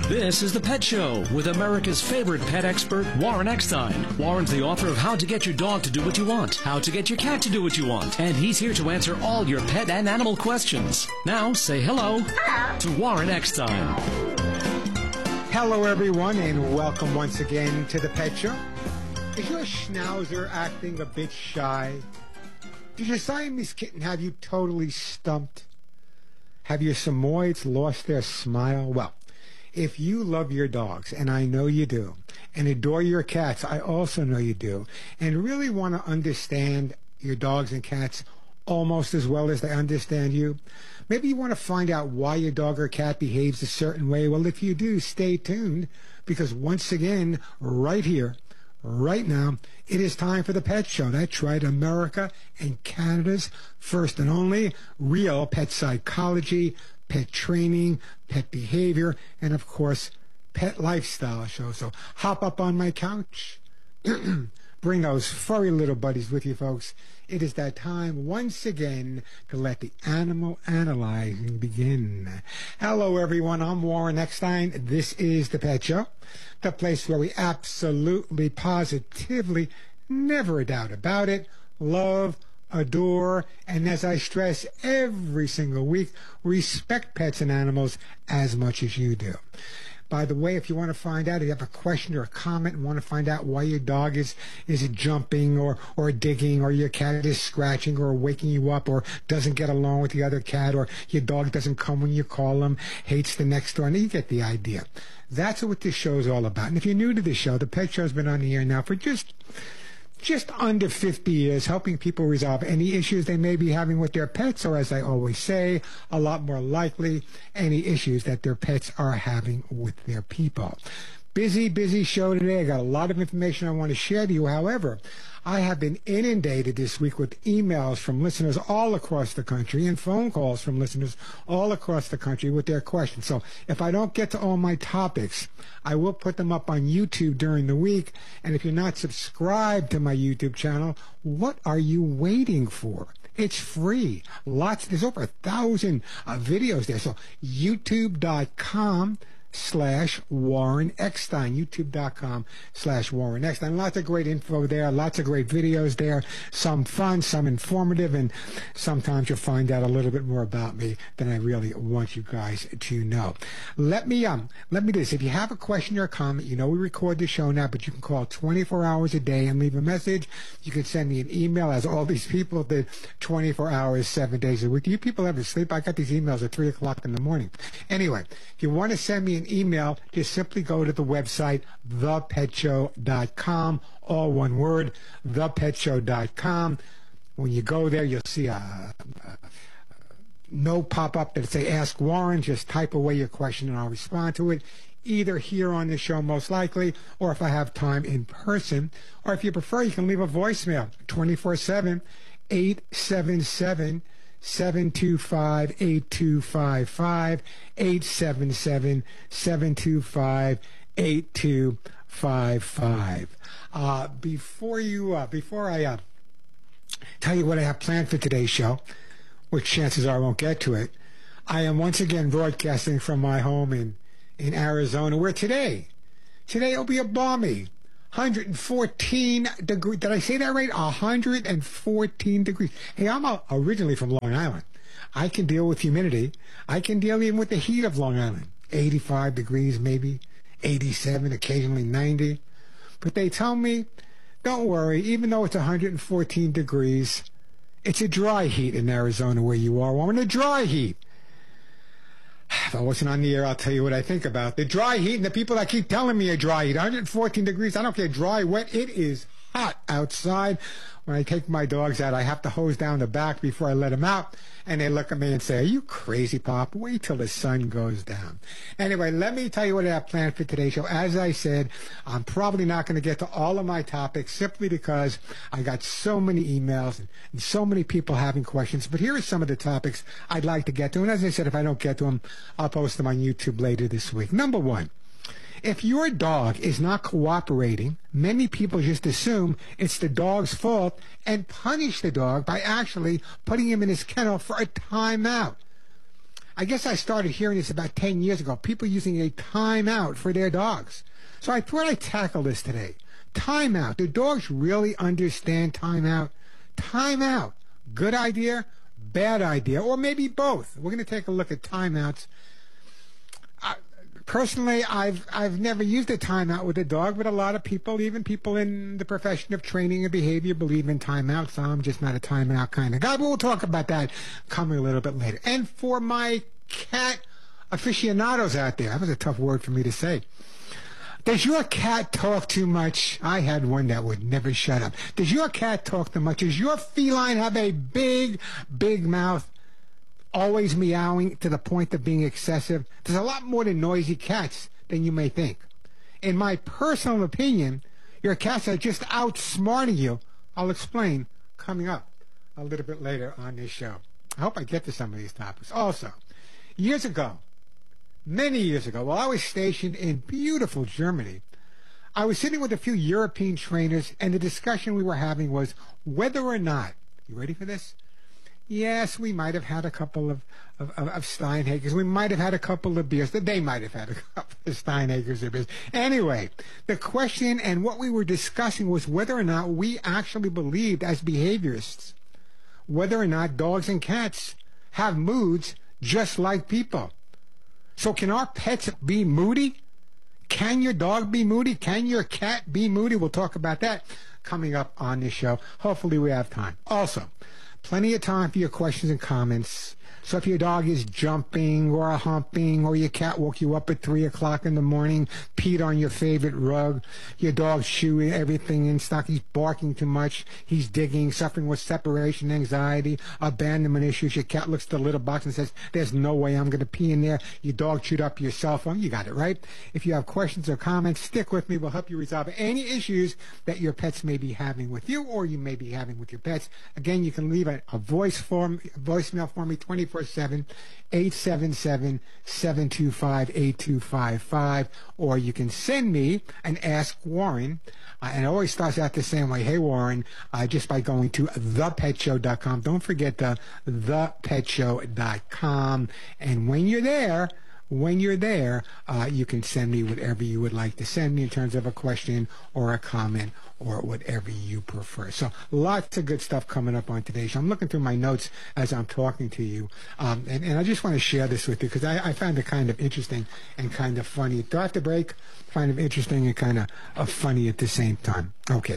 This is The Pet Show with America's favorite pet expert, Warren Eckstein. Warren's the author of How to Get Your Dog to Do What You Want, How to Get Your Cat to Do What You Want, and he's here to answer all your pet and animal questions. Now, say hello to Warren Eckstein. Hello, everyone, and welcome once again to The Pet Show. Is your schnauzer acting a bit shy? Does your Siamese kitten have you totally stumped? Have your Samoyeds lost their smile? Well, if you love your dogs, and I know you do, and adore your cats, I also know you do, and really want to understand your dogs and cats almost as well as they understand you, maybe you want to find out why your dog or cat behaves a certain way. Well, if you do, stay tuned, because once again, right here, right now, it is time for The Pet Show. That's right, America and Canada's first and only real pet psychology, pet training, pet behavior, and of course, pet lifestyle show. So hop up on my couch, bring those furry little buddies with you, folks. It is that time once again to let the animal analyzing begin. Hello, everyone. I'm Warren Eckstein. This is The Pet Show, the place where we absolutely, positively, never a doubt about it, love, adore, and as I stress every single week, respect pets and animals as much as you do. By the way, if you want to find out, if you have a question or a comment and want to find out why your dog is jumping or digging, or your cat is scratching or waking you up, or doesn't get along with the other cat, or your dog doesn't come when you call him, hates the next door, and you get the idea. That's what this show is all about. And if you're new to the show, the Pet Show's been on the air now for just under 50 years, helping people resolve any issues they may be having with their pets, or as I always say, a lot more likely, any issues that their pets are having with their people. Busy show today. I got a lot of information I want to share to you. However, I have been inundated this week with emails from listeners all across the country and phone calls from listeners all across the country with their questions. So if I don't get to all my topics, I will put them up on YouTube during the week. And if you're not subscribed to my YouTube channel, what are you waiting for? It's free. There's over 1,000 videos there. So youtube.com/Warren Eckstein, youtube.com/Warren Eckstein. Lots of great info there, lots of great videos there, some fun, some informative, and sometimes you'll find out a little bit more about me than I really want you guys to know. Let me do this. If you have a question or a comment, you know we record the show now, but you can call 24 hours a day and leave a message. You can send me an email, as all these people did, 24 hours, 7 days a week. You people ever sleep? I got these emails at 3 o'clock in the morning. Anyway, if you want to send me an email, just simply go to the website, thepetshow.com, all one word, thepetshow.com. When you go there, you'll see a note pop up that say Ask Warren. Just type away your question and I'll respond to it, either here on the show most likely, or if I have time in person, or if you prefer, you can leave a voicemail, 24/7, 877-725-8255, 877-725-8255. Before I tell you what I have planned for today's show, which chances are I won't get to it, I am once again broadcasting from my home in Arizona, where today it'll be a balmy 114 degrees. Did I say that right? 114 degrees. Hey, I'm originally from Long Island. I can deal with humidity. I can deal even with the heat of Long Island. 85 degrees, maybe 87, occasionally 90. But they tell me, don't worry, even though it's 114 degrees, it's a dry heat in Arizona where you are. Warren, a dry heat. If I wasn't on the air, I'll tell you what I think about the dry heat and the people that keep telling me a dry heat. 114 degrees, I don't care, dry, wet, it is hot outside. When I take my dogs out, I have to hose down the back before I let them out. And they look at me and say, are you crazy, Pop? Wait till the sun goes down. Anyway, let me tell you what I have planned for today's show. As I said, I'm probably not going to get to all of my topics simply because I got so many emails and so many people having questions. But here are some of the topics I'd like to get to. And as I said, if I don't get to them, I'll post them on YouTube later this week. Number one. If your dog is not cooperating, many people just assume it's the dog's fault and punish the dog by actually putting him in his kennel for a timeout. I guess I started hearing this about 10 years ago, people using a timeout for their dogs. So I thought I'd tackle this today. Timeout. Do dogs really understand timeout? Timeout. Good idea, bad idea, or maybe both. We're going to take a look at timeouts. Personally, I've never used a timeout with a dog, but a lot of people, even people in the profession of training and behavior, believe in timeouts. So I'm just not a timeout kind of guy, but we'll talk about that coming a little bit later. And for my cat aficionados out there, that was a tough word for me to say. Does your cat talk too much? I had one that would never shut up. Does your cat talk too much? Does your feline have a big, big mouth? Always meowing to the point of being excessive? There's a lot more to noisy cats than you may think. In my personal opinion, your cats are just outsmarting you. I'll explain coming up a little bit later on this show. I hope I get to some of these topics. Also, years ago, many years ago, while I was stationed in beautiful Germany, I was sitting with a few European trainers, and the discussion we were having was whether or not, you ready for this? Yes, we might have had a couple of Steinhakers. We might have had a couple of beers. They might have had a couple of Steinhakers or beers. Anyway, the question and what we were discussing was whether or not we actually believed as behaviorists, whether or not dogs and cats have moods just like people. So can our pets be moody? Can your dog be moody? Can your cat be moody? We'll talk about that coming up on this show. Hopefully we have time. Also, plenty of time for your questions and comments. So if your dog is jumping or humping, or your cat woke you up at 3 o'clock in the morning, peed on your favorite rug, your dog's chewing everything in stock, he's barking too much, he's digging, suffering with separation anxiety, abandonment issues, your cat looks at the litter box and says, there's no way I'm going to pee in there, your dog chewed up your cell phone, you got it, right? If you have questions or comments, stick with me. We'll help you resolve any issues that your pets may be having with you or you may be having with your pets. Again, you can leave a voicemail for me 24/7, 877-725-8255, or you can send me an Ask Warren, and it always starts out the same way. Hey, Warren, just by going to thepetshow.com. Don't forget thepetshow.com, and when you're there, you can send me whatever you would like to send me in terms of a question or a comment or whatever you prefer. So lots of good stuff coming up on today's show. I'm looking through my notes as I'm talking to you, and I just want to share this with you because I found it kind of interesting and kind of funny. Do I have to break? Kind of interesting and kind of funny at the same time. Okay.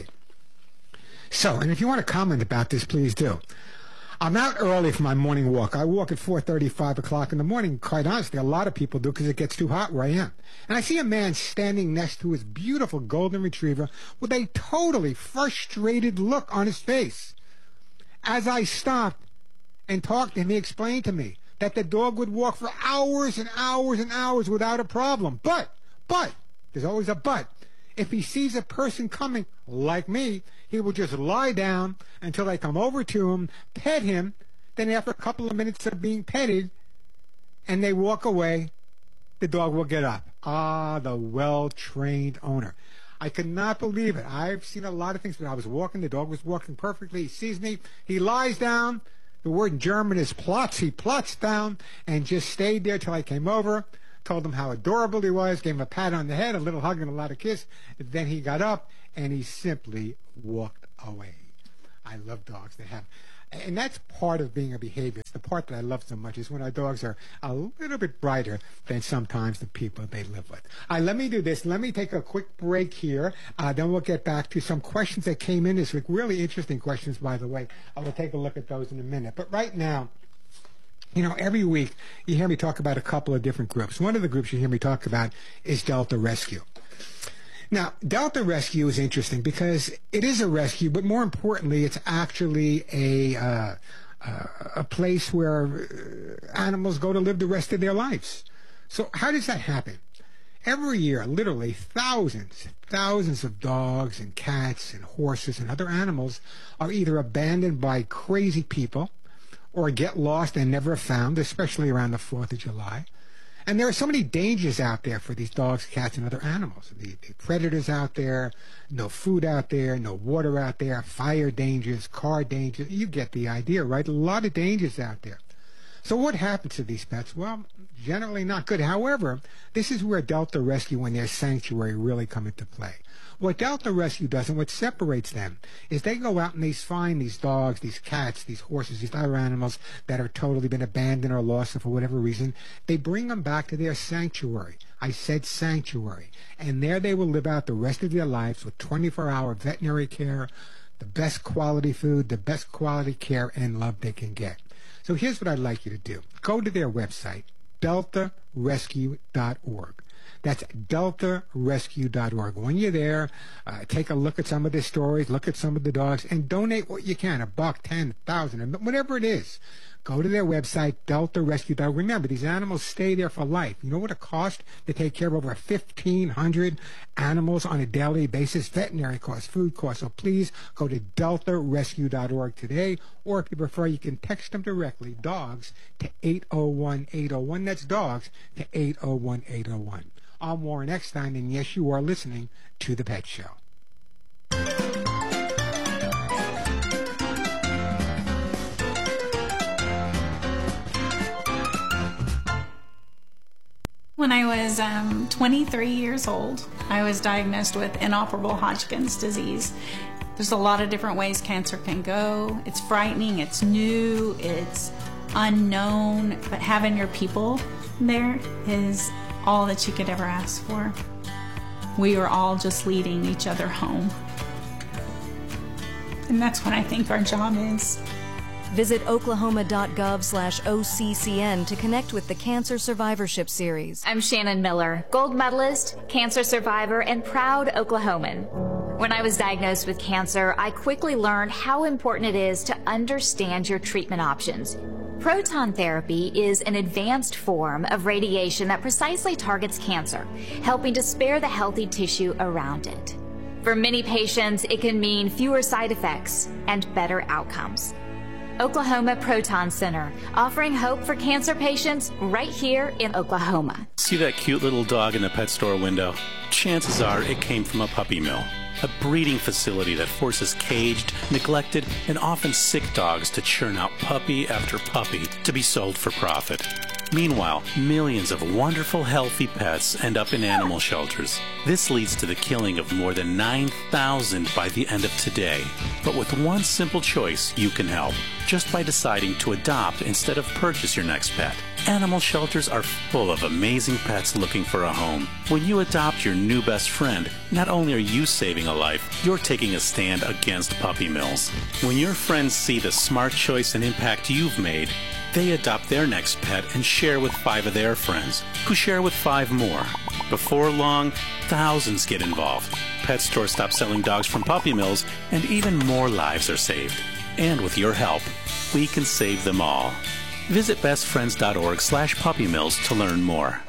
So, and if you want to comment about this, please do. I'm out early for my morning walk. I walk at 4:30, 5 o'clock in the morning. Quite honestly, a lot of people do because it gets too hot where I am. And I see a man standing next to his beautiful golden retriever with a totally frustrated look on his face. As I stopped and talked to him, he explained to me that the dog would walk for hours and hours and hours without a problem. But, there's always a but. If he sees a person coming, like me, he will just lie down until they come over to him, pet him, then after a couple of minutes of being petted, and they walk away, the dog will get up. Ah, the well-trained owner. I could not believe it. I've seen a lot of things. When I was walking, the dog was walking perfectly. He sees me. He lies down. The word in German is plots. He plots down and just stayed there till I came over. Told him how adorable he was, gave him a pat on the head, a little hug and a lot of kiss. Then he got up and he simply walked away. I love dogs. They have, and that's part of being a behaviorist. The part that I love so much is when our dogs are a little bit brighter than sometimes the people they live with. Let me do this. Let me take a quick break here. Then we'll get back to some questions that came in this week. Really interesting questions, by the way. I will take a look at those in a minute. But right now, you know, every week you hear me talk about a couple of different groups. One of the groups you hear me talk about is Delta Rescue. Now, Delta Rescue is interesting because it is a rescue, but more importantly, it's actually a place where animals go to live the rest of their lives. So how does that happen? Every year, literally thousands of dogs and cats and horses and other animals are either abandoned by crazy people or get lost and never found, especially around the 4th of July. And there are so many dangers out there for these dogs, cats, and other animals. The predators out there, no food out there, no water out there, fire dangers, car dangers. You get the idea, right? A lot of dangers out there. So what happens to these pets? Well, generally not good. However, this is where Delta Rescue and their sanctuary really come into play. What Delta Rescue does and what separates them is they go out and they find these dogs, these cats, these horses, these other animals that are totally been abandoned or lost for whatever reason. They bring them back to their sanctuary. I said sanctuary. And there they will live out the rest of their lives with 24-hour veterinary care, the best quality food, the best quality care and love they can get. So here's what I'd like you to do. Go to their website, deltarescue.org. That's deltarescue.org. When you're there, take a look at some of the stories, look at some of the dogs, and donate what you can, $1, $10, $1,000, whatever it is. Go to their website, deltarescue.org. Remember, these animals stay there for life. You know what it costs to take care of over 1,500 animals on a daily basis? Veterinary costs, food costs. So please go to deltarescue.org today, or if you prefer, you can text them directly, dogs, to 801-801. That's dogs to 801-801. I'm Warren Eckstein, and yes, you are listening to The Pet Show. When I was 23 years old, I was diagnosed with inoperable Hodgkin's disease. There's a lot of different ways cancer can go. It's frightening, it's new, it's unknown, but having your people there is all that you could ever ask for. We are all just leading each other home. And that's what I think our job is. Visit oklahoma.gov/OCCN to connect with the Cancer Survivorship Series. I'm Shannon Miller, gold medalist, cancer survivor, and proud Oklahoman. When I was diagnosed with cancer, I quickly learned how important it is to understand your treatment options. Proton therapy is an advanced form of radiation that precisely targets cancer, helping to spare the healthy tissue around it. For many patients, it can mean fewer side effects and better outcomes. Oklahoma Proton Center, offering hope for cancer patients right here in Oklahoma. See that cute little dog in the pet store window? Chances are it came from a puppy mill, a breeding facility that forces caged, neglected, and often sick dogs to churn out puppy after puppy to be sold for profit. Meanwhile, millions of wonderful, healthy pets end up in animal shelters. This leads to the killing of more than 9,000 by the end of today. But with one simple choice, you can help, just by deciding to adopt instead of purchase your next pet. Animal shelters are full of amazing pets looking for a home. When you adopt your new best friend, not only are you saving a life, you're taking a stand against puppy mills. When your friends see the smart choice and impact you've made, they adopt their next pet and share with 5 of their friends, who share with 5 more. Before long, thousands get involved. Pet stores stop selling dogs from puppy mills, and even more lives are saved. And with your help, we can save them all. Visit bestfriends.org/puppymills to learn more.